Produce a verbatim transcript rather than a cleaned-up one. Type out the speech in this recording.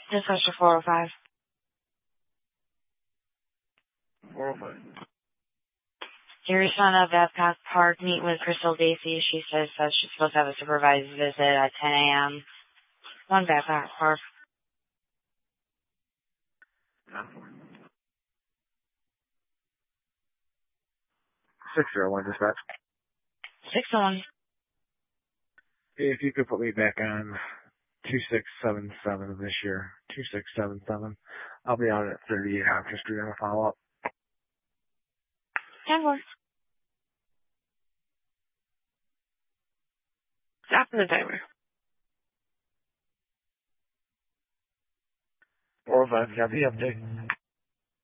Dispatcher four oh five. four oh five. You reached on up Babcock Park, meet with Crystal Dacey. She says that she's supposed to have a supervised visit at ten a.m. One Babcock Park. six zero one dispatch. six oh one. If you could put me back on two six seven seven of this year. two six seven seven. I'll be on at thirty-eight Hopkins Street on a follow-up. ten four. Stop the timer. four oh five, got the update.